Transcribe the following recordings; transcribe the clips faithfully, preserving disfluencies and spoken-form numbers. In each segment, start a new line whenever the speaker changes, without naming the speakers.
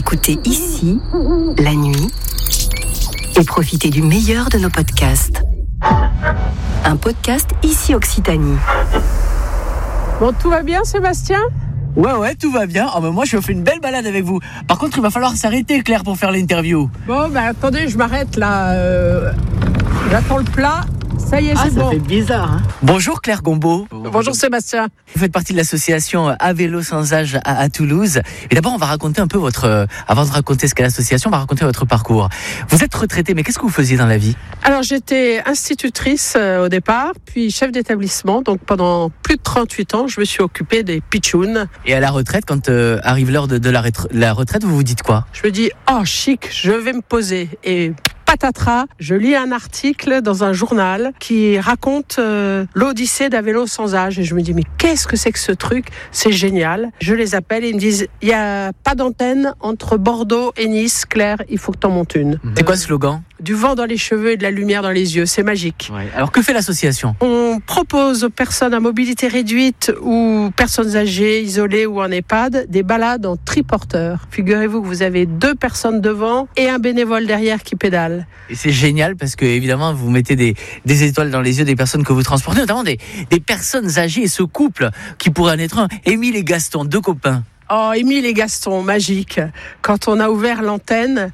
Écoutez ici, la nuit, et profitez du meilleur de nos podcasts. Un podcast Ici Occitanie.
Bon, tout va bien, Sébastien ?
Ouais, ouais, tout va bien. Oh, ben moi, je fais une belle balade avec vous. Par contre, il va falloir s'arrêter, Claire, pour faire l'interview.
Bon, ben attendez, je m'arrête là. Euh... J'attends le plat. Ça y est,
ah,
c'est
ça
bon.
fait bizarre, hein. Bonjour, Claire Gombaud.
Bonjour, Sébastien.
Vous faites partie de l'association À Vélo Sans Âge à, à Toulouse. Et d'abord, on va raconter un peu votre... Euh, avant de raconter ce qu'est l'association, on va raconter votre parcours. Vous êtes retraitée, mais qu'est-ce que vous faisiez dans la vie ?
Alors, j'étais institutrice euh, au départ, puis chef d'établissement. Donc, pendant plus de trente-huit ans, je me suis occupée des pitchouns.
Et à la retraite, quand euh, arrive l'heure de, de la, rétr- la retraite, vous vous dites quoi ?
Je me dis, oh, chic, je vais me poser. Et... patatras, je lis un article dans un journal qui raconte euh, l'Odyssée d'À Vélo Sans Âge. Et je me dis, mais qu'est-ce que c'est que ce truc ? C'est génial. Je les appelle et ils me disent, il n'y a pas d'antenne entre Bordeaux et Nice. Claire, il faut que tu en montes une.
C'est quoi le slogan ?
Du vent dans les cheveux et de la lumière dans les yeux. C'est magique.
Ouais. Alors, que fait l'association ?
On propose aux personnes à mobilité réduite ou personnes âgées, isolées ou en EHPAD, des balades en triporteur. Figurez-vous que vous avez deux personnes devant et un bénévole derrière qui pédale.
Et c'est génial parce que, évidemment, vous mettez des, des étoiles dans les yeux des personnes que vous transportez, notamment des, des personnes âgées. Et ce couple qui pourrait en être un, Émile et Gaston, deux copains.
Oh, Émile et Gaston, magique. Quand on a ouvert l'antenne,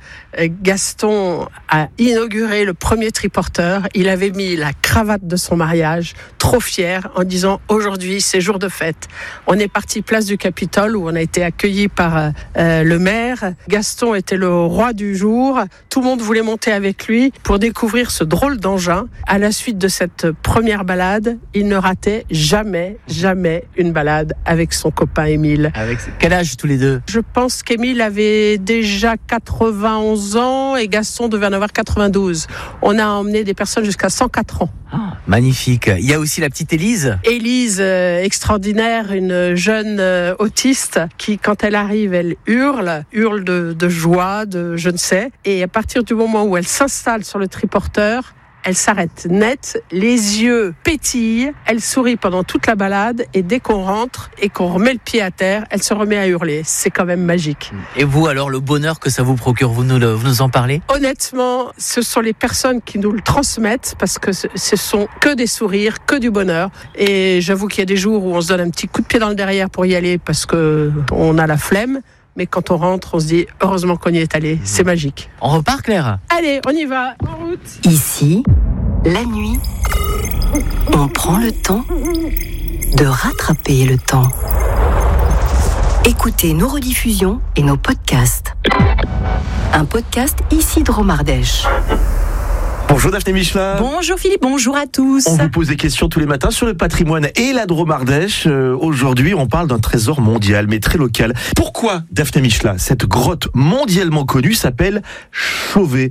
Gaston a inauguré le premier triporteur. Il avait mis la cravate de son mariage, trop fier, en disant « Aujourd'hui, c'est jour de fête ». On est parti place du Capitole où on a été accueillis par euh, le maire. Gaston était le roi du jour. Tout le monde voulait monter avec lui pour découvrir ce drôle d'engin. À la suite de cette première balade, il ne ratait jamais, jamais une balade avec son copain Émile.
Avec quel âge tous les deux ?
Je pense qu'Émile avait déjà quatre-vingt-onze ans et Gaston devait en avoir quatre-vingt-douze. On a emmené des personnes jusqu'à cent quatre ans.
Ah, magnifique. Il y a aussi la petite Élise.
Élise, euh, extraordinaire, une jeune euh, autiste qui, quand elle arrive, elle hurle, hurle de, de joie, de je ne sais. Et à partir du moment où elle s'installe sur le triporteur, elle s'arrête net, les yeux pétillent, elle sourit pendant toute la balade et dès qu'on rentre et qu'on remet le pied à terre, elle se remet à hurler. C'est quand même magique.
Et vous, alors, le bonheur que ça vous procure, vous nous, le, vous nous en parlez ?
Honnêtement, ce sont les personnes qui nous le transmettent parce que ce sont que des sourires, que du bonheur. Et j'avoue qu'il y a des jours où on se donne un petit coup de pied dans le derrière pour y aller parce qu'on a la flemme. Mais quand on rentre, on se dit heureusement qu'on y est allé. C'est magique.
On repart, Claire ?
Allez, on y va. En route.
Ici, la nuit, on prend le temps de rattraper le temps. Écoutez nos rediffusions et nos podcasts. Un podcast Ici Dromardèche.
Bonjour Daphné Michelin.
Bonjour Philippe, bonjour à tous.
On vous pose des questions tous les matins sur le patrimoine et la Dromardèche. Euh, aujourd'hui, on parle d'un trésor mondial, mais très local. Pourquoi, Daphné Michelin, cette grotte mondialement connue s'appelle Chauvet ?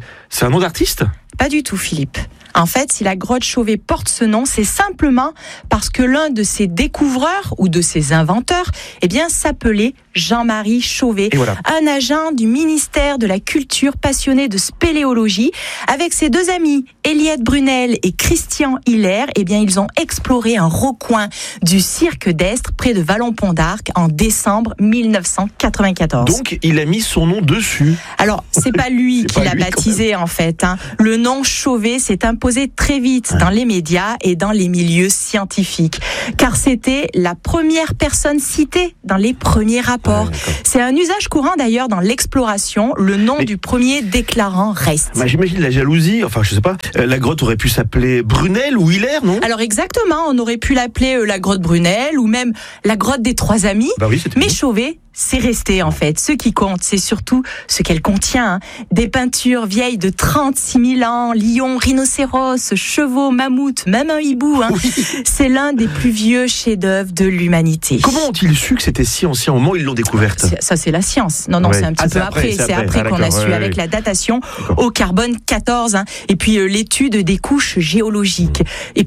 C'est un nom d'artiste ?
Pas du tout Philippe. En fait, si la grotte Chauvet porte ce nom, c'est simplement parce que l'un de ses découvreurs ou de ses inventeurs, eh bien, s'appelait Jean-Marie Chauvet,
voilà.
Un agent du ministère de la Culture passionné de spéléologie. Avec ses deux amis, Eliette Brunel et Christian Hiller, eh bien, ils ont exploré un recoin du cirque d'Estre près de Vallon-Pont d'Arc en décembre mille neuf cent quatre-vingt-quatorze.
Donc, il a mis son nom dessus.
Alors, c'est pas lui
c'est
qui
pas
l'a
lui,
baptisé en fait. Hein. Le nom Chauvet s'est imposé très vite dans les médias et dans les milieux scientifiques, car c'était la première personne citée dans les premiers rapports. Ouais, c'est un usage courant d'ailleurs dans l'exploration. Le nom Mais... du premier déclarant reste.
Bah, j'imagine la jalousie. Enfin, je sais pas. Euh, la grotte aurait pu s'appeler Brunel ou Hiller, non ?
Alors exactement, on aurait pu l'appeler euh, la grotte Brunel ou même la grotte des trois amis.
Bah oui,
Mais Chauvet, c'est resté en fait. Ce qui compte, c'est surtout ce qu'elle contient. Hein. Des peintures vieilles de trente-six mille ans, lions, rhinocéros, chevaux, mammouths, même un hibou. Hein. Oui. C'est l'un des plus vieux chefs-d'œuvre de l'humanité.
Comment ont-ils su que c'était si ancien au moment où ils l'ont découverte ?
c'est, Ça, c'est la science. Non, non, ouais. c'est un petit ah, peu après. après. C'est, c'est après, après ah, qu'on a su ouais, avec ouais. la datation d'accord. au carbone quatorze. Hein. Et puis euh, l'étude des couches géologiques. Et puis,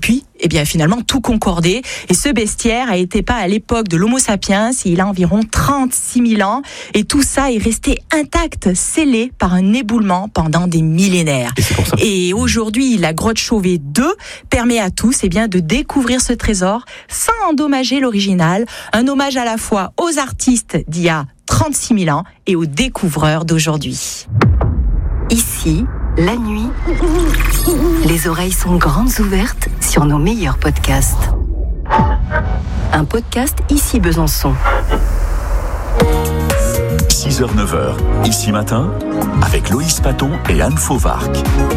eh bien finalement tout concordait. Et ce bestiaire a été peint à l'époque de l'Homo sapiens, il a environ trente-six mille ans. Et tout ça est resté intact, scellé par un éboulement pendant des millénaires.
Et c'est pour ça.
Et aujourd'hui, la grotte Chauvet deux permet à tous eh bien, de découvrir ce trésor sans endommager l'original. Un hommage à la fois aux artistes d'il y a trente-six mille ans et aux découvreurs d'aujourd'hui.
Ici, la nuit, les oreilles sont grandes ouvertes sur nos meilleurs podcasts. Un podcast Ici Besançon.
six heures neuf heures, Ici Matin, avec Loïs Paton et Anne Fauvarc.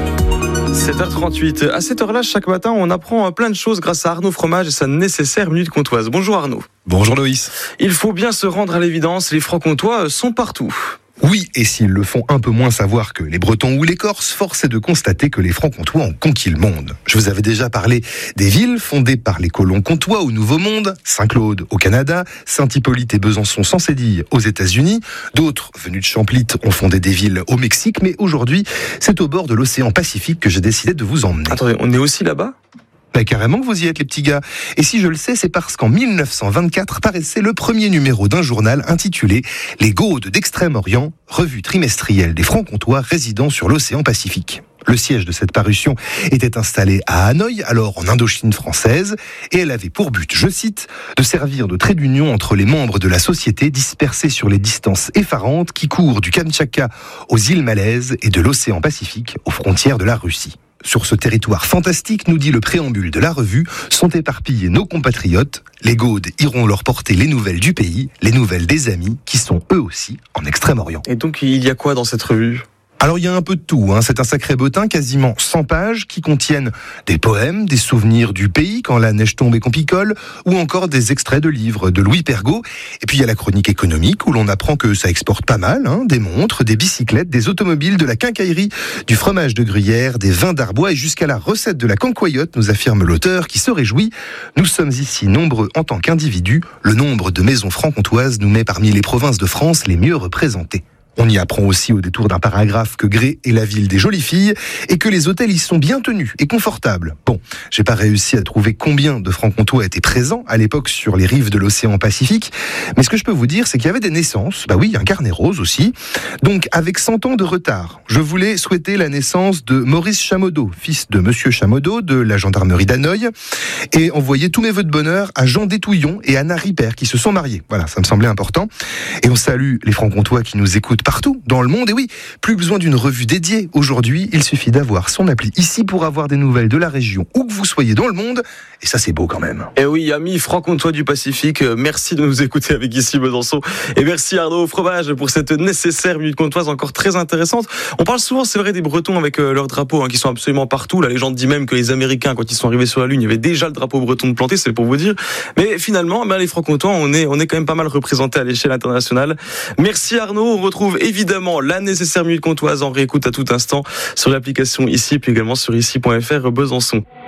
sept heures trente-huit. À cette heure-là, chaque matin, on apprend plein de choses grâce à Arnaud Fromage et sa nécessaire minute comtoise. Bonjour Arnaud.
Bonjour Loïs.
Il faut bien se rendre à l'évidence, les francs-comtois sont partout.
Oui, et s'ils le font un peu moins savoir que les Bretons ou les Corses, force est de constater que les Francs-Comtois ont conquis le monde. Je vous avais déjà parlé des villes fondées par les colons comtois au Nouveau Monde, Saint-Claude au Canada, Saint-Hippolyte et Besançon sans Cédille aux États-Unis. D'autres, venus de Champlitte, ont fondé des villes au Mexique, mais aujourd'hui, c'est au bord de l'océan Pacifique que j'ai décidé de vous emmener.
Attendez, on est aussi là-bas ?
Bah, carrément que vous y êtes les petits gars. Et si je le sais, c'est parce qu'en mille neuf cent vingt-quatre paraissait le premier numéro d'un journal intitulé « Les Gaudes d'Extrême-Orient, revue trimestrielle des Francs-Comtois résidant sur l'océan Pacifique ». Le siège de cette parution était installé à Hanoï, alors en Indochine française, et elle avait pour but, je cite, de servir de trait d'union entre les membres de la société dispersés sur les distances effarantes qui courent du Kamtchatka aux îles Malaises et de l'océan Pacifique aux frontières de la Russie. Sur ce territoire fantastique, nous dit le préambule de la revue, sont éparpillés nos compatriotes. Les Gaudes iront leur porter les nouvelles du pays, les nouvelles des amis, qui sont eux aussi en Extrême-Orient.
Et donc, il y a quoi dans cette revue ?
Alors il y a un peu de tout, hein. C'est un sacré bottin, quasiment cent pages, qui contiennent des poèmes, des souvenirs du pays quand la neige tombe et qu'on picole, ou encore des extraits de livres de Louis Pergaud. Et puis il y a la chronique économique, où l'on apprend que ça exporte pas mal, hein, des montres, des bicyclettes, des automobiles, de la quincaillerie, du fromage de gruyère, des vins d'Arbois et jusqu'à la recette de la cancoyote, nous affirme l'auteur qui se réjouit. Nous sommes ici nombreux en tant qu'individus, le nombre de maisons franc-comtoises nous met parmi les provinces de France les mieux représentées. On y apprend aussi au détour d'un paragraphe que Gré est la ville des jolies filles et que les hôtels y sont bien tenus et confortables. Bon, j'ai pas réussi à trouver combien de Francs-Comtois étaient présents à l'époque sur les rives de l'océan Pacifique, mais ce que je peux vous dire, c'est qu'il y avait des naissances, bah oui, un carnet rose aussi. Donc, avec cent ans de retard, je voulais souhaiter la naissance de Maurice Chamodeau, fils de Monsieur Chamodeau de la gendarmerie d'Hanoï, et envoyer tous mes vœux de bonheur à Jean Détouillon et Anna Ripert qui se sont mariés. Voilà, ça me semblait important. Et on salue les Francs-Comtois qui nous écoutent partout dans le monde. Et oui, plus besoin d'une revue dédiée. Aujourd'hui, il suffit d'avoir son appli ici pour avoir des nouvelles de la région où que vous soyez dans le monde. Et ça, c'est beau quand même.
Et oui, amis francs-comtois du Pacifique, merci de nous écouter avec Ici Besançon. Et merci Arnaud Fromage pour cette nécessaire minute comtoise encore très intéressante. On parle souvent, c'est vrai, des Bretons avec euh, leurs drapeaux hein, qui sont absolument partout. La légende dit même que les Américains, quand ils sont arrivés sur la Lune, il y avait déjà le drapeau breton de planté, c'est pour vous dire. Mais finalement, ben, les francs-comtois, on est, on est quand même pas mal représentés à l'échelle internationale. Merci Arnaud. On retrouve évidemment la nécessaire minute comtoise en réécoute à tout instant sur l'application Ici, puis également sur ici point f r Besançon.